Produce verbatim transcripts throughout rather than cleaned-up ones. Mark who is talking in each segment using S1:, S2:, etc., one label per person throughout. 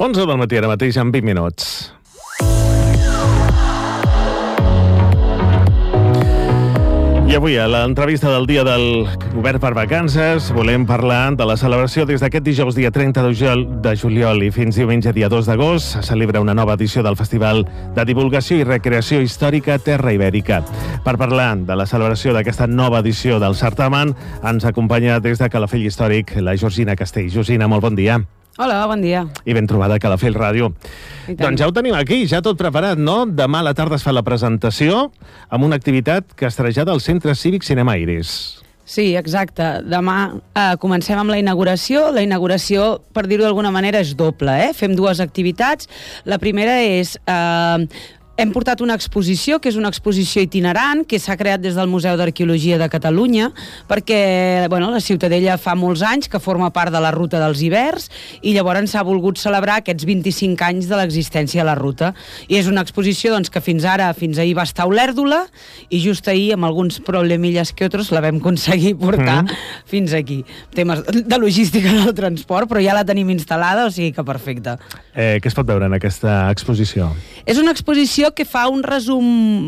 S1: onze del matí, ara mateix, en vint minuts. I avui, a l'entrevista del dia del Govern per Vacances, volem parlar de la celebració des d'aquest dijous, dia trenta de juliol i fins diumenge, dia dos d'agost. Se celebra una nova edició del Festival de Divulgació i Recreació Històrica Terra Ibèrica. Per parlar de la celebració d'aquesta nova edició del certamen, ens acompanya des de Calafell Històric la Georgina Castell. Georgina, molt bon dia.
S2: Hola, bon dia.
S1: I ben trobada a Calafell Ràdio. Doncs ja ho tenim aquí, ja tot preparat, no? Demà a la tarda es fa la presentació amb una activitat castrejada al Centre Cívic Cinema Iris.
S2: Sí, exacte. Demà eh, comencem amb la inauguració. La inauguració, per dir-ho d'alguna manera, és doble, eh? Fem dues activitats. La primera és... Eh, Hem portat una exposició, que és una exposició itinerant, que s'ha creat des del Museu d'Arqueologia de Catalunya, perquè bueno, la Ciutadella fa molts anys que forma part de la Ruta dels Ibers, i llavors s'ha volgut celebrar aquests vint-i-cinc anys de l'existència de la ruta. I és una exposició doncs, que fins ara, fins ahir va estar a Olèrdola, i just ahir, amb alguns problemilles que altres, la vam aconseguir portar mm. fins aquí. Temes de logística del transport, però ja la tenim instal·lada, o sigui que perfecte.
S1: Eh, què es pot veure en aquesta exposició?
S2: És una exposició que fa un resum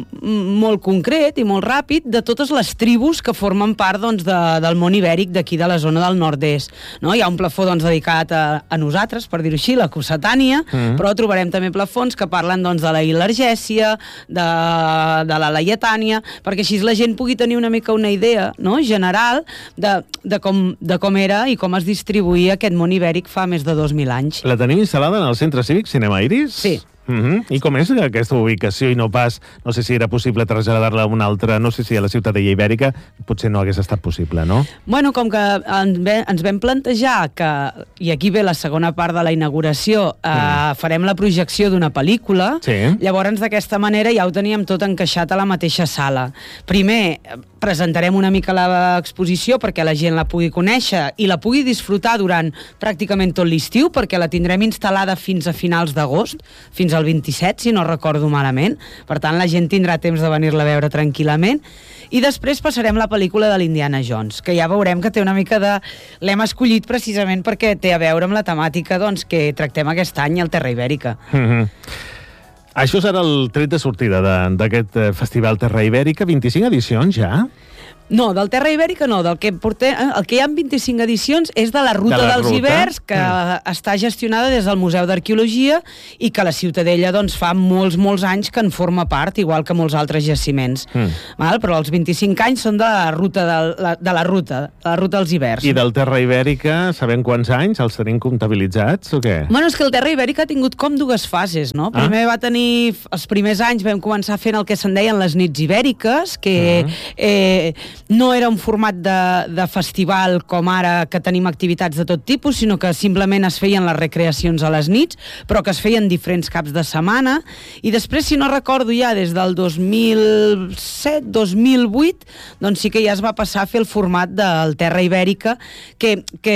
S2: molt concret i molt ràpid de totes les tribus que formen part doncs, de, del món ibèric d'aquí de la zona del nord-est. No? Hi ha un plafó doncs, dedicat a, a nosaltres, per dir-ho així, la Cossetània, mm. però trobarem també plafons que parlen doncs, de la Ilergèsia, de, de la Laietània, perquè així la gent pugui tenir una mica una idea no? general de, de, com, de com era i com es distribuïa aquest món ibèric fa més de dos mil anys.
S1: La tenim instal·lada en el Centre Cívic Cinema Iris?
S2: Sí.
S1: Uh-huh. I com és aquesta ubicació i no pas, no sé si era possible traslladar-la a una altra, no sé si a la Ciutadella Ibèrica, potser no hagués estat possible, no?
S2: Bueno, com que ens vam plantejar que, i aquí ve la segona part de la inauguració, eh, mm. farem la projecció d'una pel·lícula, sí. Llavors d'aquesta manera ja ho teníem tot encaixat a la mateixa sala. Primer, presentarem una mica l'exposició perquè la gent la pugui conèixer i la pugui disfrutar durant pràcticament tot l'estiu, perquè la tindrem instal·lada fins a finals d'agost, fins al vint-i-set, si no recordo malament. Per tant, la gent tindrà temps de venir-la a veure tranquil·lament. I després passarem la pel·lícula de l'Indiana Jones, que ja veurem que té una mica de... L'hem escollit precisament perquè té a veure amb la temàtica doncs, que tractem aquest any al Terra Ibèrica.
S1: Mm-hmm. Això serà el tret de sortida d'aquest Festival Terra Ibèrica. vint-i-cinc edicions ja?
S2: No, del Terra Ibèrica no, del que portem, el que hi ha vint-i-cinc edicions és de la Ruta de la dels ruta. Ibers, que mm. està gestionada des del Museu d'Arqueologia i que la Ciutadella doncs, fa molts, molts anys que en forma part, igual que molts altres jaciments. Mm. Val? Però els vint-i-cinc anys són de la Ruta de la, de la Ruta, de la Ruta dels Ibers.
S1: I del Terra Ibèrica, sabem quants anys? Els tenim comptabilitzats o què?
S2: Bueno, és que el Terra Ibèrica ha tingut com dues fases, no? Ah? Primer va tenir... Els primers anys vam començar fent el que se'n deien les nits ibèriques, que... Mm. Eh, no era un format de, de festival com ara que tenim activitats de tot tipus, sinó que simplement es feien les recreacions a les nits, però que es feien diferents caps de setmana, i després, si no recordo ja, des del dos mil set dos mil vuit, doncs sí que ja es va passar a fer el format del Terra Ibèrica, que... que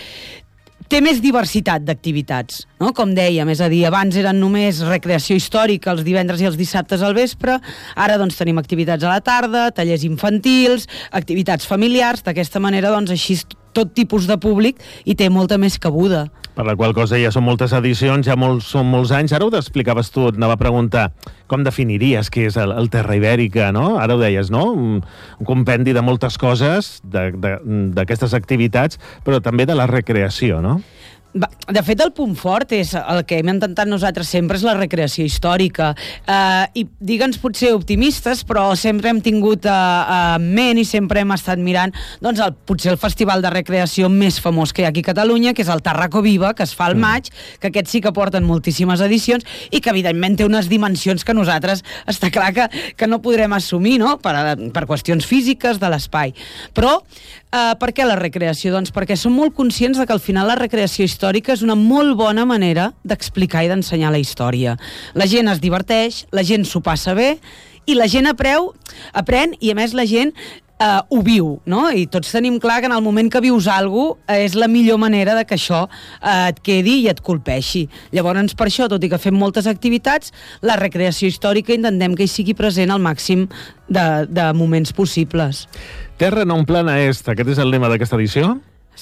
S2: té més diversitat d'activitats, no? Com dèiem, és a dir, abans eren només recreació històrica els divendres i els dissabtes al vespre, ara doncs tenim activitats a la tarda, tallers infantils, activitats familiars, d'aquesta manera doncs així tot tipus de públic i té molta més cabuda.
S1: Per la qual cosa ja són moltes edicions, ja molts, són molts anys. Ara ho explicaves tu, et anava a preguntar com definiries què és el, el Terra Ibèrica, no? Ara ho deies, no? Un, un compendi de moltes coses, d'aquestes activitats, però també de la recreació, no?
S2: De fet, el punt fort és el que hem intentat nosaltres sempre és la recreació històrica. Eh, I digue'ns potser optimistes, però sempre hem tingut a, a ment i sempre hem estat mirant doncs, el, potser el festival de recreació més famós que hi ha aquí a Catalunya, que és el Tarraco Viva, que es fa al maig, que aquests sí que porten moltíssimes edicions i que evidentment té unes dimensions que nosaltres està clar que, que no podrem assumir, no? Per, per qüestions físiques de l'espai. Però eh, per què la recreació? Doncs perquè som molt conscients de que al final la recreació històrica és una molt bona manera d'explicar i d'ensenyar la història. La gent es diverteix, la gent s'ho passa bé i la gent apreu, aprèn i a més la gent Uh, ho viu, no? I tots tenim clar que en el moment que vius alguna cosa és la millor manera de que això uh, et quedi i et colpeixi. Llavors, per això, tot i que fem moltes activitats, la recreació històrica intentem que hi sigui present al màxim de, de moments possibles.
S1: Terra non plana est, aquest és el lema d'aquesta edició?
S2: Sí,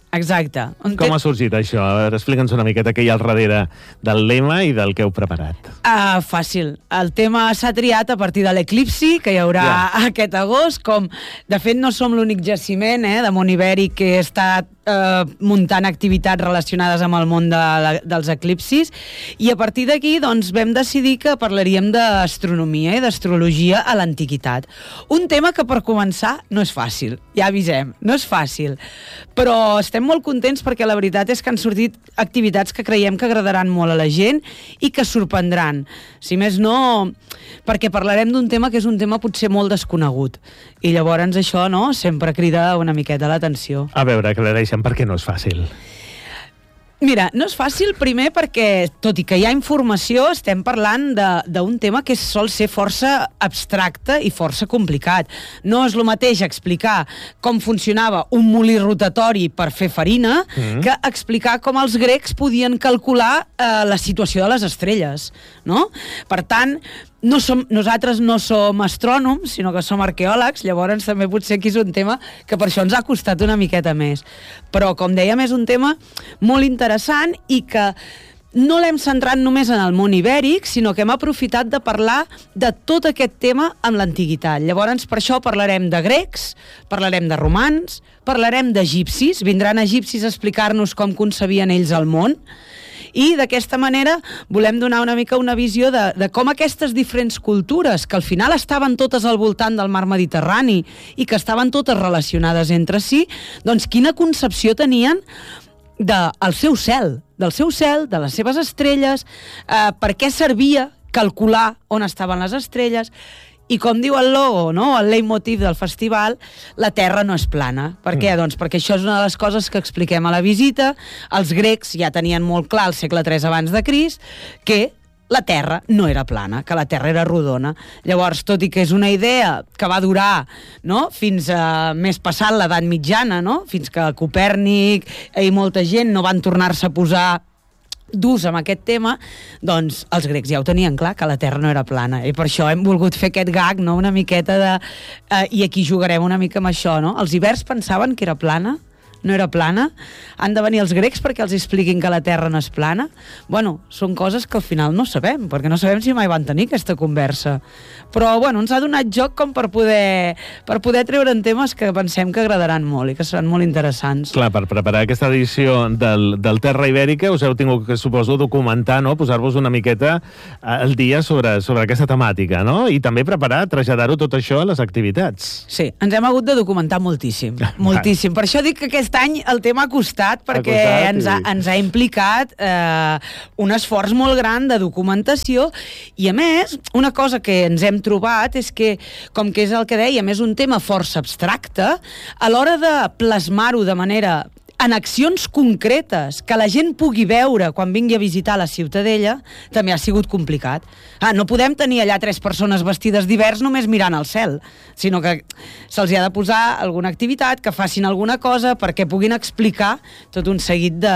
S2: Exacte.
S1: Un Com ha sorgit això? A veure, explica'ns una miqueta què hi ha al darrere del lema i del que heu preparat.
S2: Uh, fàcil. El tema s'ha triat a partir de l'eclipsi, que hi haurà yeah. aquest agost, com, de fet, no som l'únic jaciment eh, de món ibèric que està eh, muntant activitats relacionades amb el món de la, dels eclipsis, i a partir d'aquí doncs, vam decidir que parlaríem d'astronomia i d'astrologia a l'antiguitat. Un tema que, per començar, no és fàcil, ja avisem, no és fàcil, però estem molt contents perquè la veritat és que han sortit activitats que creiem que agradaran molt a la gent i que sorprendran. Si més no, perquè parlarem d'un tema que és un tema potser molt desconegut. I llavors això no sempre crida una miqueta l'atenció.
S1: A veure, aclareixen per què no és fàcil.
S2: Mira, no és fàcil, primer perquè, tot i que hi ha informació, estem parlant d'un tema que sol ser força abstracte i força complicat. No és el mateix explicar com funcionava un molí rotatori per fer farina mm. que explicar com els grecs podien calcular eh, la situació de les estrelles, no? Per tant, no som, nosaltres no som astrònoms, sinó que som arqueòlegs, llavors també potser aquí és un tema que per això ens ha costat una miqueta més. Però, com dèiem, és un tema molt interessant i que no l'hem centrat només en el món ibèric, sinó que hem aprofitat de parlar de tot aquest tema amb l'antiguitat. Llavors, per això parlarem de grecs, parlarem de romans, parlarem d'egipcis, vindran egipcis a explicar-nos com concebien ells el món, i d'aquesta manera volem donar una mica una visió de, de com aquestes diferents cultures, que al final estaven totes al voltant del mar Mediterrani i que estaven totes relacionades entre si, doncs quina concepció tenien del seu cel, del seu cel, de les seves estrelles, eh, per què servia calcular on estaven les estrelles. I com diu el logo, no? El leitmotiv del festival, la Terra no és plana. Per què? Mm. Doncs perquè això és una de les coses que expliquem a la visita. Els grecs ja tenien molt clar al segle tres abans de Crist que la Terra no era plana, que la Terra era rodona. Llavors, tot i que és una idea que va durar no? fins a més passat l'edat mitjana, no? Fins que Copèrnic i molta gent no van tornar-se a posar durs amb aquest tema, doncs els grecs ja ho tenien clar, que la Terra no era plana, i per això hem volgut fer aquest gag, no? Una miqueta de... Eh, i aquí jugarem una mica amb això, no? Els ibers pensaven que era plana, no era plana, han de venir els grecs perquè els expliquin que la Terra no és plana. Bueno, són coses que al final no sabem, perquè no sabem si mai van tenir aquesta conversa. Però, bueno, ens ha donat joc com per poder, per poder treure'n temes que pensem que agradaran molt i que seran molt interessants.
S1: Clar, per preparar aquesta edició del, del Terra Ibèrica us heu tingut, que suposo, documentar, no? Posar-vos una miqueta al dia sobre, sobre aquesta temàtica, no? I també preparar, traslladar-ho tot això a les activitats.
S2: Sí, ens hem hagut de documentar moltíssim, moltíssim. Per això dic que aquest Aquest any el tema ha costat perquè ha costat, ens, ha, ens ha implicat eh, un esforç molt gran de documentació i, a més, una cosa que ens hem trobat és que, com que és el que dèiem, és un tema força abstracte, a l'hora de plasmar-ho de manera en accions concretes que la gent pugui veure quan vingui a visitar la Ciutadella, també ha sigut complicat. Ah, no podem tenir allà tres persones vestides d'hivers només mirant al cel, sinó que se'ls ha de posar alguna activitat, que facin alguna cosa perquè puguin explicar tot un seguit de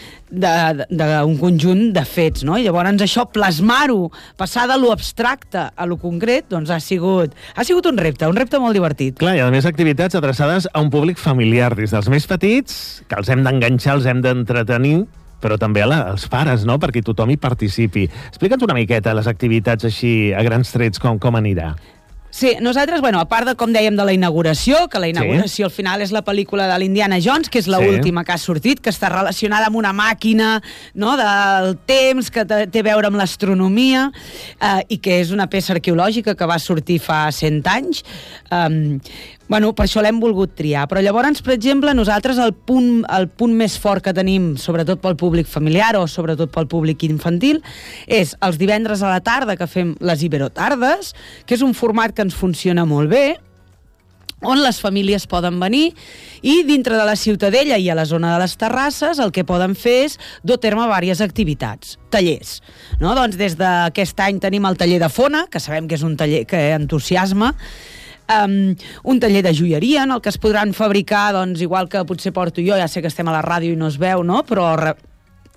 S2: d'un conjunt de fets, no? I llavors això, plasmar-ho, passar de lo abstracte a lo concret, doncs ha sigut, ha sigut un repte, un repte molt divertit.
S1: Clar, i a més activitats adreçades a un públic familiar, des dels més petits, que els hem d'enganxar, els hem d'entretenir, però també a la, als pares, no?, perquè tothom hi participi. Explica'ns una miqueta les activitats així, a grans trets, com, com anirà.
S2: Sí, nosaltres, bueno, a part de, com dèiem, de la inauguració, que la inauguració sí. al final és la pel·lícula de l'Indiana Jones, que és l'última sí. que ha sortit, que està relacionada amb una màquina, no?, del temps, que té a veure amb l'astronomia, eh, i que és una peça arqueològica que va sortir fa cent anys. Um, Bueno, per això l'hem volgut triar. Però llavors, per exemple, nosaltres el punt, el punt més fort que tenim, sobretot pel públic familiar o sobretot pel públic infantil, és els divendres a la tarda que fem les Iberotardes, que és un format que ens funciona molt bé, on les famílies poden venir i dintre de la Ciutadella i a la zona de les terrasses el que poden fer és dur a terme diverses activitats, tallers. No? Doncs des d'aquest any tenim el taller de Fona, que sabem que és un taller que entusiasma, Um, un taller de joieria en el que es podran fabricar, doncs, igual que potser porto jo, ja sé que estem a la ràdio i no es veu, no? Però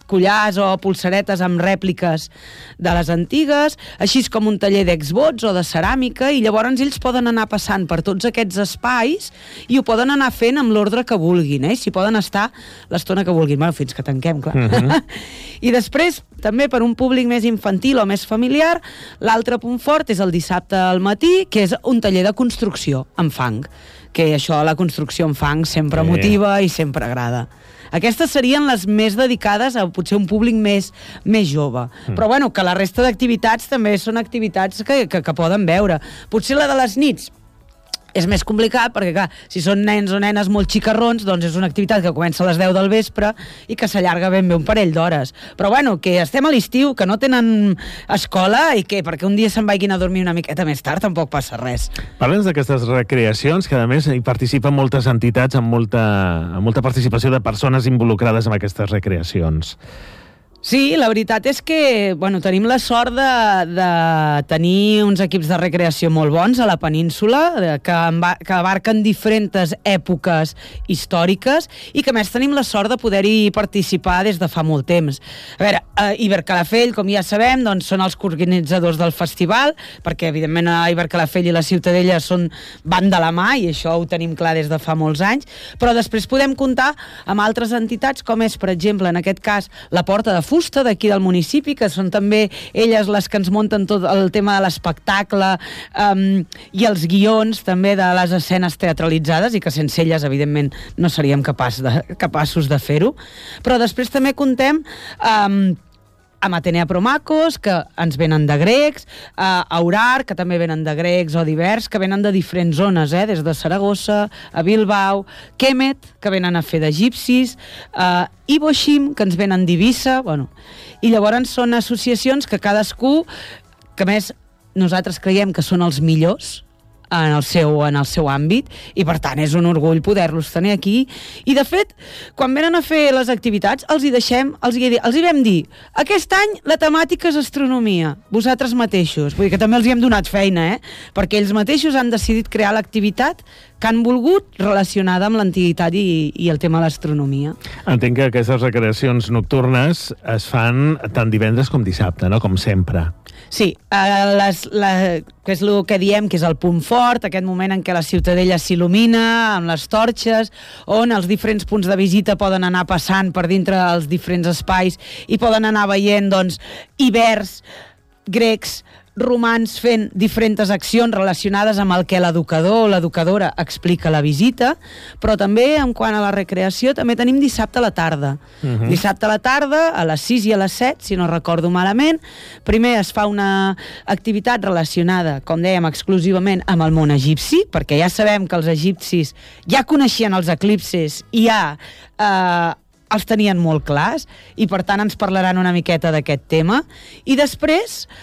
S2: collars o pulseretes amb rèpliques de les antigues, així com un taller d'exvots o de ceràmica, i llavors ells poden anar passant per tots aquests espais i ho poden anar fent amb l'ordre que vulguin, eh? Si poden estar l'estona que vulguin, bueno, fins que tanquem, clar. Uh-huh. I després, també per un públic més infantil o més familiar, l'altre punt fort és el dissabte al matí, que és un taller de construcció amb fang, que això, la construcció amb fang, sempre sí. motiva i sempre agrada. Aquestes serien les més dedicades a potser un públic més, més jove. Mm. Però bueno, que la resta d'activitats també són activitats que, que, que poden veure. Potser la de les nits és més complicat, perquè clar, si són nens o nenes molt xicarrons, doncs és una activitat que comença a les deu del vespre i que s'allarga ben bé un parell d'hores. Però bueno, que estem a l'estiu, que no tenen escola i que perquè un dia se'n vagin a dormir una miqueta més tard tampoc passa res.
S1: Parlem d'aquestes recreacions, que a més hi participen moltes entitats amb molta, amb molta participació de persones involucrades en aquestes recreacions.
S2: Sí, la veritat és que bueno, tenim la sort de, de tenir uns equips de recreació molt bons a la península, que, que abarquen diferents èpoques històriques i que a més tenim la sort de poder-hi participar des de fa molt temps. A veure, a Ibercalafell, com ja sabem, doncs, són els organitzadors del festival, perquè evidentment a Ibercalafell i la Ciutadella són, van de la mà, i això ho tenim clar des de fa molts anys, però després podem comptar amb altres entitats, com és, per exemple, en aquest cas, la Porta de Fusta d'aquí del municipi, que són també elles les que ens munten tot el tema de l'espectacle um, i els guions també de les escenes teatralitzades, i que sense elles evidentment no seríem capaç de, capaços de fer-ho. Però després també contem um, amb Atenea Promacos, que ens venen de grecs, a Aurar, que també venen de grecs o divers, que venen de diferents zones, eh? Des de Saragossa, a Bilbao, Kemet, que venen a fer d'egipcis, uh, Iboshim, que ens venen d'Eivissa, bueno, i llavors són associacions que cadascú, que més nosaltres creiem que són els millors en el seu, en el seu àmbit, i per tant és un orgull poder-los tenir aquí. I de fet, quan venen a fer les activitats, els hi deixem, els hi, els hi vam dir, aquest any la temàtica és astronomia, vosaltres mateixos, vull dir que també els hi hem donat feina, eh? Perquè ells mateixos han decidit crear l'activitat que han volgut relacionada amb l'antiguitat i, i el tema de l'astronomia.
S1: Entenc que aquestes recreacions nocturnes es fan tant divendres com dissabte, no? Com sempre.
S2: Sí, eh, les, la, que és el que diem que és el punt fort, aquest moment en què la Ciutadella s'il·lumina amb les torxes, on els diferents punts de visita poden anar passant per dintre els diferents espais i poden anar veient, doncs, ibers, grecs, romans fent diferents accions relacionades amb el que l'educador o l'educadora explica a la visita, però també en quant a la recreació també tenim dissabte a la tarda. Uh-huh. Dissabte a la tarda, a les sis i a les set, si no recordo malament, primer es fa una activitat relacionada, com dèiem, exclusivament amb el món egipci, perquè ja sabem que els egipcis ja coneixien els eclipses i ja eh, els tenien molt clars, i per tant ens parlaran una miqueta d'aquest tema. I després